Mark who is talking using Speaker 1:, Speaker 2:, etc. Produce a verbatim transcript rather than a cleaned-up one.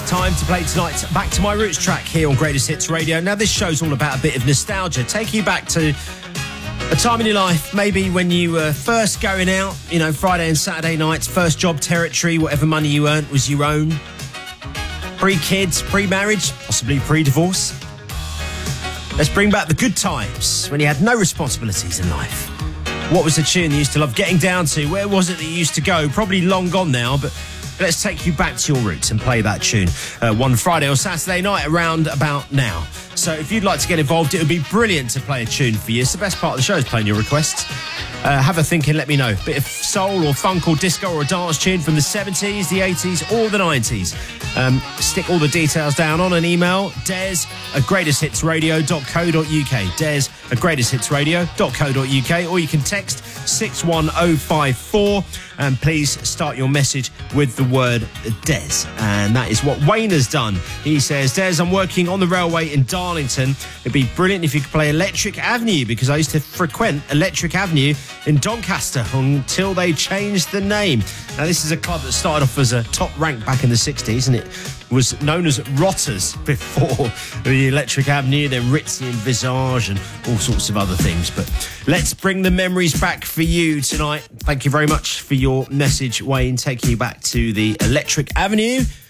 Speaker 1: Time to play tonight's Back to My Roots track here on Greatest Hits Radio. Now, this show's all about a bit of nostalgia, taking you back to a time in your life, maybe when you were first going out, you know, Friday and Saturday nights, first job territory, whatever money you earned was your own. Pre-kids, pre-marriage, possibly pre-divorce. Let's bring back the good times when you had no responsibilities in life. What was the tune you used to love getting down to? Where was it that you used to go? Probably long gone now, but let's take you back to your roots and play that tune uh, one Friday or Saturday night around about now. So if you'd like to get involved, it would be brilliant to play a tune for you. It's the best part of the show is playing your requests. Uh, have a think and let me know. Bit of soul or funk or disco or a dance tune from the seventies, the eighties or the nineties. Um, stick all the details down on an email, des at greatest hits radio dot co dot uk. Des at greatest hits radio dot co dot uk, or you can text six one oh five four and please start your message with the word Des. And that is what Wayne has done. He says, Des, I'm working on the railway in Darlington. It'd be brilliant if you could play Electric Avenue, because I used to frequent Electric Avenue in Doncaster until they changed the name. Now, this is a club that started off as a top rank back in the sixties, and it was known as Rotters before the Electric Avenue, then Ritzy and Visage and all sorts of other things. But let's bring the memories back for you tonight. Thank you very much for your message, Wayne, taking you back to the Electric Avenue.